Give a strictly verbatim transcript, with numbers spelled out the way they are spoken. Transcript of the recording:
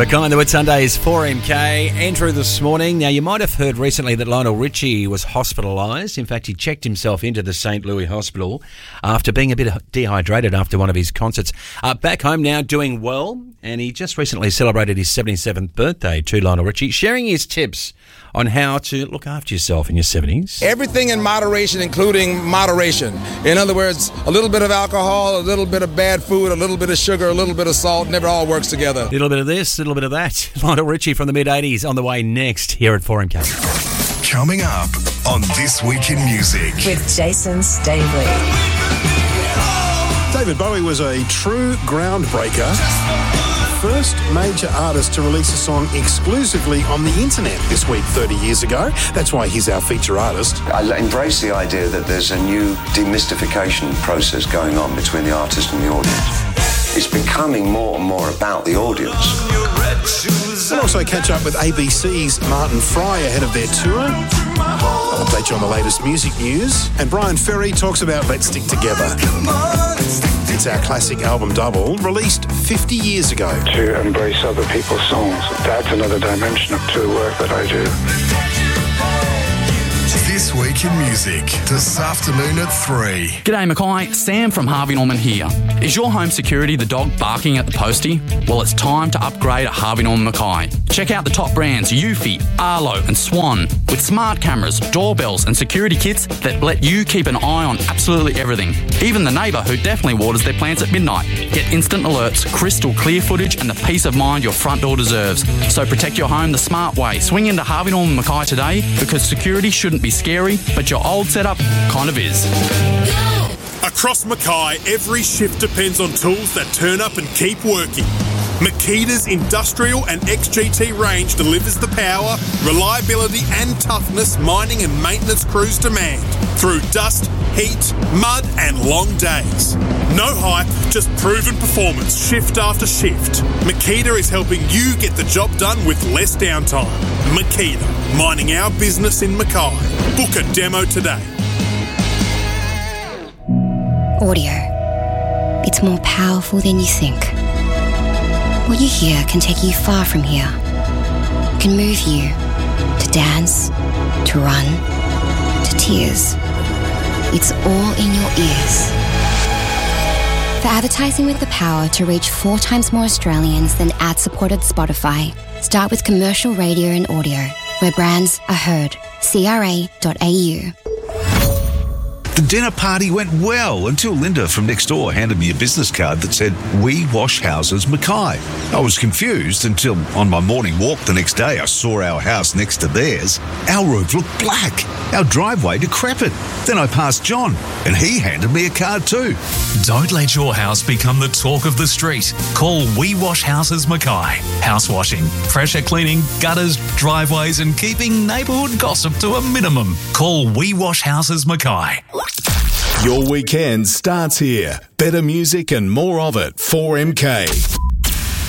Mackay and the Whitsundays, four M K. Andrew this morning. Now, you might have heard recently that Lionel Richie was hospitalised. In fact, he checked himself into the Saint Louis Hospital after being a bit dehydrated after one of his concerts. Uh, back home now, doing well, and he just recently celebrated his seventy-seventh birthday to Lionel Richie, sharing his tips on how to look after yourself in your seventies. Everything in moderation, including moderation. In other words, a little bit of alcohol, a little bit of bad food, a little bit of sugar, a little bit of salt, never all works together. A little bit of this, a little bit of that. Lionel Richie from the mid-eighties on the way next here at four M K. Coming up on This Week in Music with Jason Stavely. David Bowie was a true groundbreaker. First major artist to release a song exclusively on the internet this week thirty years ago. That's why he's our feature artist. I embrace the idea that there's a new demystification process going on between the artist and the audience. It's becoming more and more about the audience. We'll also catch up with A B C's Martin Fry ahead of their tour. I'll update you on the latest music news. And Brian Ferry talks about Let's Stick Together. It's our classic album double, released fifty years ago. To embrace other people's songs, that's another dimension of true work that I do. This Week in Music, this afternoon at three. G'day Mackay, Sam from Harvey Norman here. Is your home security the dog barking at the postie? Well, it's time to upgrade at Harvey Norman Mackay. Check out the top brands Eufy, Arlo and Swan with smart cameras, doorbells and security kits that let you keep an eye on absolutely everything. Even the neighbour who definitely waters their plants at midnight. Get instant alerts, crystal clear footage and the peace of mind your front door deserves. So protect your home the smart way. Swing into Harvey Norman Mackay today because security shouldn't be scary, but your old setup kind of is. Across Mackay, every shift depends on tools that turn up and keep working. Makita's industrial and X G T range delivers the power, reliability and toughness mining and maintenance crews demand through dust, heat, mud and long days. No hype, just proven performance shift after shift. Makita is helping you get the job done with less downtime. Makita, mining our business in Mackay. Book a demo today. Audio. It's more powerful than you think. What you hear can take you far from here. It can move you to dance, to run, to tears. It's all in your ears. For advertising with the power to reach four times more Australians than ad-supported Spotify, start with commercial radio and audio, where brands are heard. C R A dot A U. The dinner party went well until Linda from next door handed me a business card that said, "We wash houses Mackay." I was confused until on my morning walk the next day I saw our house next to theirs. Our roof looked black, our driveway decrepit. Then I passed John and he handed me a card too. Don't let your house become the talk of the street. Call We Wash Houses Mackay. House washing, pressure cleaning, gutters, driveways and keeping neighbourhood gossip to a minimum. Call We Wash Houses Mackay. Your weekend starts here. Better music and more of it. four M K.